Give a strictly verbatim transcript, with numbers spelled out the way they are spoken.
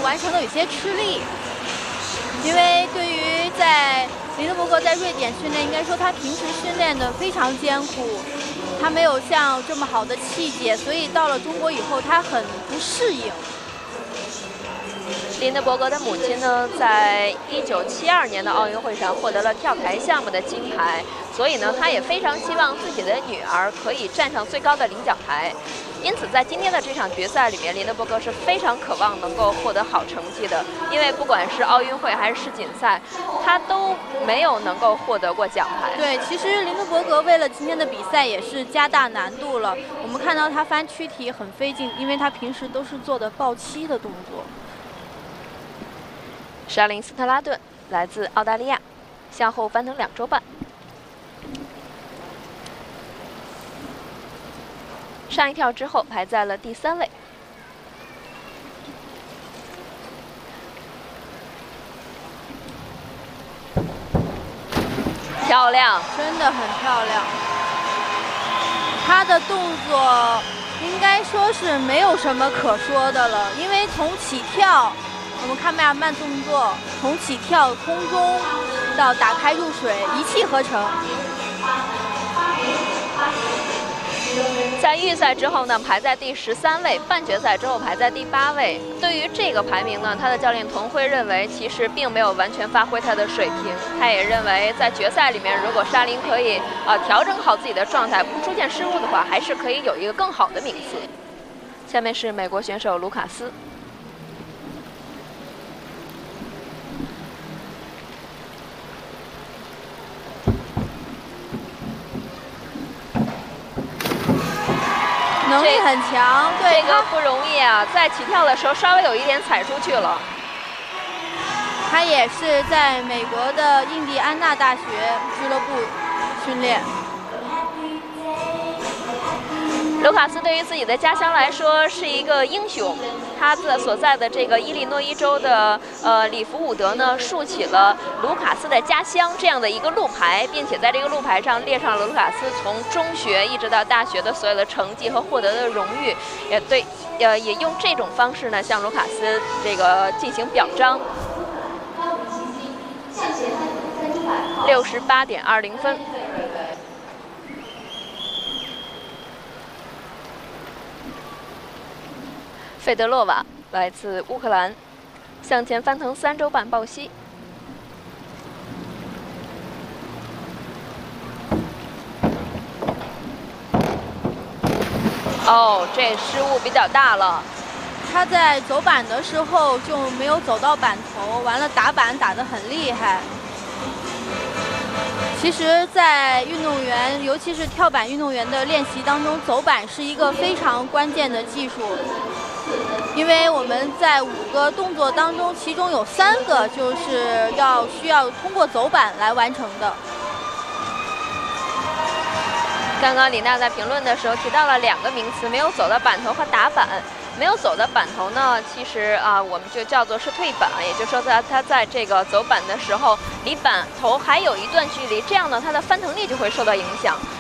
完成的有些吃力，因为对于在林德伯格在瑞典训练，应该说他平时训练的非常艰苦，他没有像这么好的气节，所以到了中国以后他很不适应。 林德伯格的母亲呢，在一九七二年的奥运会上获得了跳台项目的金牌，所以呢，他也非常希望自己的女儿可以站上最高的领奖台。因此，在今天的这场决赛里面，林德伯格是非常渴望能够获得好成绩的，因为不管是奥运会还是世锦赛，他都没有能够获得过奖牌。 对，其实林德伯格为了今天的比赛也是加大难度了。我们看到他翻躯体很费劲，因为他平时都是做的抱膝的动作。 沙林斯特拉顿来自澳大利亚，向后翻腾两周半。上一跳之后排在了第三位。漂亮， 真的很漂亮。他的动作应该说是没有什么可说的了，因为从起跳。我们看慢慢动作，从起跳空中到打开入水，一气呵成。 在预赛之后呢，排在第十三位；半决赛之后排在第八位。对于这个排名呢，他的教练童辉认为，其实并没有完全发挥他的水平。他也认为，在决赛里面，如果沙林可以呃调整好自己的状态，不出现失误的话，还是可以有一个更好的名次。下面是美国选手卢卡斯。 能力很强，对这个不容易啊，在起跳的时候稍微有一点踩出去了。 他也是在美国的印第安纳大学俱乐部训练。 卢卡斯对于自己的家乡来说是一个英雄，他的所在的这个伊利诺伊州的呃里弗伍德呢，竖起了卢卡斯的家乡这样的一个路牌，并且在这个路牌上列上了卢卡斯从中学一直到大学的所有的成绩和获得的荣誉，也对，呃，也用这种方式呢向卢卡斯这个进行表彰。六十八点二零分。费德洛娃来自乌克兰，向前翻腾三周半抱膝。哦，这失误比较大了。 他在走板的时候就没有走到板头，完了打板打得很厉害。其实，在运动员，尤其是跳板运动员的练习当中，走板是一个非常关键的技术。因为我们在五个动作当中，其中有三个就是要需要通过走板来完成的。 刚刚李娜在评论的时候提到了两个名词，没有走到板头和打板。没有走到板头呢，其实啊，我们就叫做是退板，也就是说他他在这个走板的时候，离板头还有一段距离，这样呢，他的翻腾力就会受到影响。